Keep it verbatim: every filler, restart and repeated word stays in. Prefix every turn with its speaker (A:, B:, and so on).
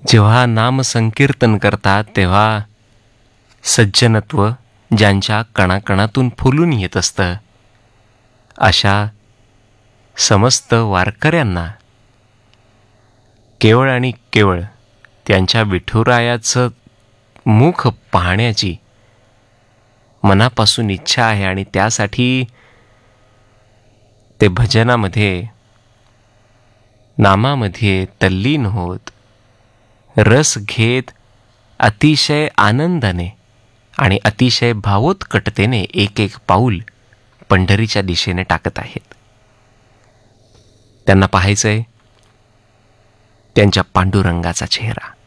A: जेव्हा नामसंकीर्तन करतात तेव्हा सज्जनत्व ज्यांच्या कणाकणातून फुलून येत असतं, अशा समस्त वारकऱ्यांना केवळ आणि केवळ त्यांच्या विठुरायाचं मुख पाहण्याची मनापासून इच्छा आहे आणि त्यासाठी ते भजनामध्ये, नामामध्ये तल्लीन होत, रस घेत, अतिशय आनंदाने आणि अतिशय भावोत्कटतेने एक एक पाऊल पंढरीच्या दिशेने टाकत आहेत. त्यांना पाहायचंय त्यांच्या पांडुरंगाचा चेहरा.